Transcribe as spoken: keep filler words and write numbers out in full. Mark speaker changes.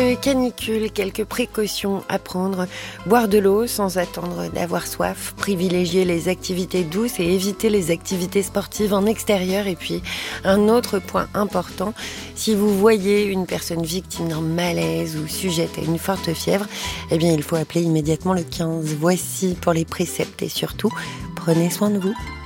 Speaker 1: de canicule, quelques précautions à prendre. Boire de l'eau sans attendre d'avoir soif. Privilégier les activités douces et éviter les activités sportives en extérieur. Et puis, un autre point important, si vous voyez une personne victime d'un malaise ou sujette à une forte fièvre, eh bien, il faut appeler immédiatement le quinze. Voici pour les préceptes et surtout, prenez soin de vous.